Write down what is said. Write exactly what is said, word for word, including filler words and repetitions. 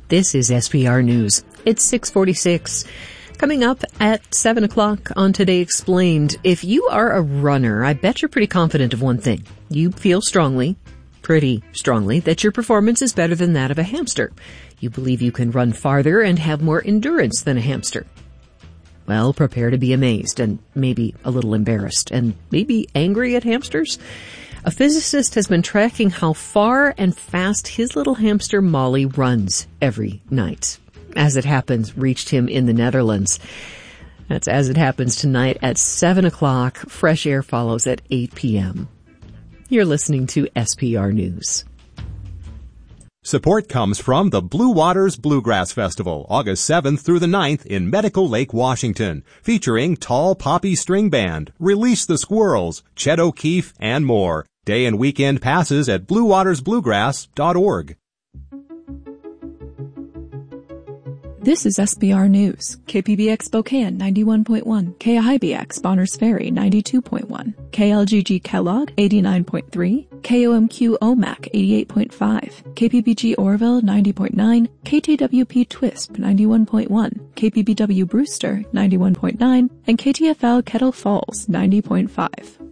This is S P R News. It's six forty-six. Coming up at seven o'clock on Today Explained, if you are a runner, I bet you're pretty confident of one thing. You feel strongly, pretty strongly, that your performance is better than that of a hamster. You believe you can run farther and have more endurance than a hamster. Well, prepare to be amazed and maybe a little embarrassed and maybe angry at hamsters. A physicist has been tracking how far and fast his little hamster Molly runs every night. As It Happens reached him in the Netherlands. That's As It Happens tonight at seven o'clock. Fresh Air follows at eight p.m. You're listening to S P R News. Support comes from the Blue Waters Bluegrass Festival, August seventh through the ninth in Medical Lake, Washington, featuring Tall Poppy String Band, Release the Squirrels, Chet O'Keefe, and more. Day and weekend passes at blue waters bluegrass dot org. This is S B R News. K P B X Spokane ninety-one point one, K I B X Bonners Ferry ninety-two point one, K L G G Kellogg eighty-nine point three, K O M Q Omak eighty-eight point five, K P B G Orville ninety point nine, K T W P Twisp ninety-one point one, K P B W Brewster ninety-one point nine, and K T F L Kettle Falls ninety point five.